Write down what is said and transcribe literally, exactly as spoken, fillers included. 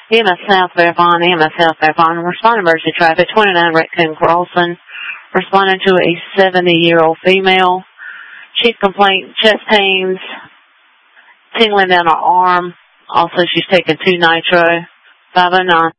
E M S South Fairfawn, E M S South Fairfawn, respond emergency traffic, twenty-nine Raccoon Crossing, responding to a seventy-year-old female. Chief complaint, chest pains, tingling down her arm. Also, she's taking two nitro, five oh nine.